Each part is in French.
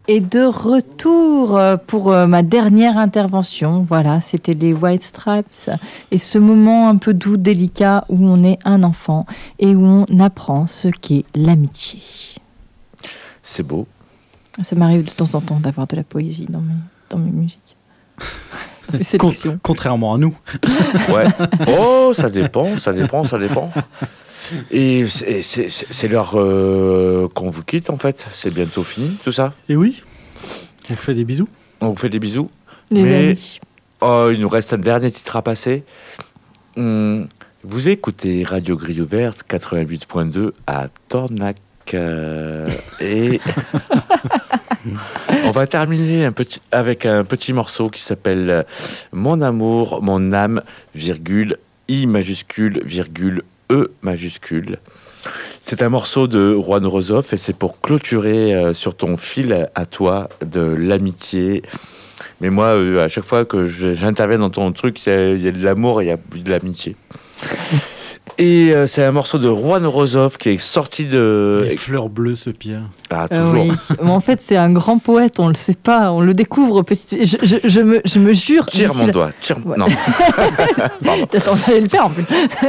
Et de retour pour ma dernière intervention. Voilà, c'était les White Stripes. Et ce moment un peu doux, délicat, où on est un enfant et où on apprend ce qu'est l'amitié. C'est beau. Ça m'arrive de temps en temps d'avoir de la poésie dans mes musiques. Contrairement à nous. Ouais. Oh, ça dépend. Et c'est l'heure qu'on vous quitte, en fait. C'est bientôt fini, tout ça. Et oui, on vous fait des bisous. On vous fait des bisous. Les amis. Il nous reste un dernier titre à passer. Vous écoutez Radio Grille Ouverte 88.2 à Tornac. Et on va terminer avec un petit morceau qui s'appelle Mon amour, mon âme, virgule, I majuscule, virgule, E majuscule. C'est un morceau de Juan Rosoff et c'est pour clôturer sur ton fil à toi de l'amitié. Mais moi, à chaque fois que j'interviens dans ton truc, il y a de l'amour et il y a de l'amitié. Et c'est un morceau de Juan Rosoff qui est sorti de... Les fleurs bleues, ce Pierre. Ah, toujours. Oui. Mais en fait, c'est un grand poète, on le sait pas, on le découvre petit. Je me jure. Tire mon doigt. Ouais. Non. Attends, j'allais le faire en plus.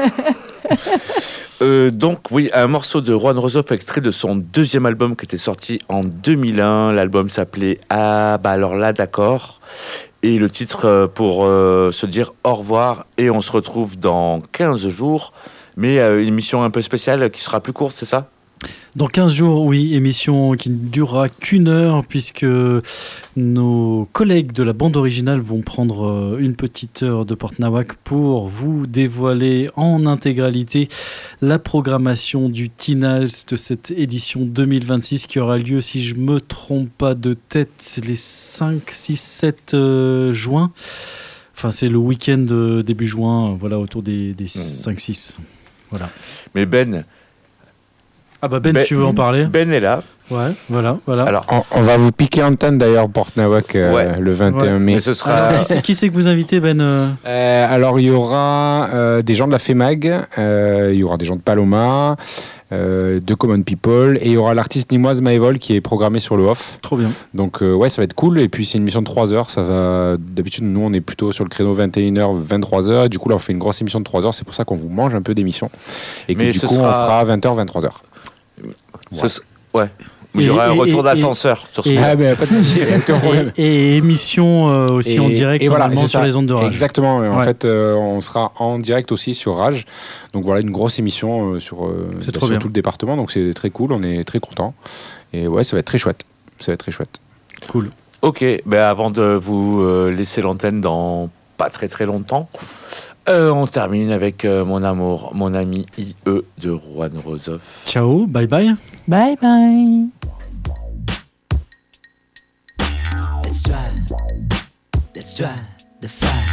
Donc oui, un morceau de Juan Rosoff extrait de son deuxième album qui était sorti en 2001. L'album s'appelait Ah bah alors là d'accord. Et le titre pour se dire au revoir et on se retrouve dans 15 jours. Mais une émission un peu spéciale qui sera plus courte, c'est ça ? Dans 15 jours, oui, émission qui ne durera qu'1 heure puisque nos collègues de la bande originale vont prendre une petite heure de Porte-Nawak pour vous dévoiler en intégralité la programmation du Tinals de cette édition 2026 qui aura lieu, si je ne me trompe pas de tête, les 5, 6, 7 juin. Enfin, c'est le week-end début juin, voilà, autour des 5-6. Voilà. Mais Ben... Ah bah Ben, si tu veux en parler. Ben est là. Ouais, voilà. Alors, on va vous piquer antenne d'ailleurs, Porte-Nawak, le 21 mai. Mais ce sera... Alors, qui c'est que vous invitez, Ben Alors, il y aura des gens de la FEMAG, il y aura des gens de Paloma, de Common People, et il y aura l'artiste nîmoise Maëvol qui est programmée sur le off. Trop bien. Donc, ouais, ça va être cool. Et puis, c'est une émission de 3 heures. Ça va... D'habitude, nous, on est plutôt sur le créneau 21h, 23h. Du coup, là, on fait une grosse émission de 3 heures. C'est pour ça qu'on vous mange un peu d'émission. Et que Mais du coup, on fera 20h, 23h. Ouais. Il y aura un retour d'ascenseur sur ce pas de souci, aucun problème. Et émission aussi en direct normalement sur les ondes de Rage. Exactement. En fait, on sera en direct aussi sur Rage. Donc voilà, une grosse émission sur tout le département. Donc c'est très cool. On est très contents. Et ouais, ça va être très chouette. Cool. Ok. Avant de vous laisser l'antenne dans pas très très longtemps, on termine avec Mon amour, mon ami IE de Juan Rosoff. Ciao, bye bye. Bye bye. Let's try the fire.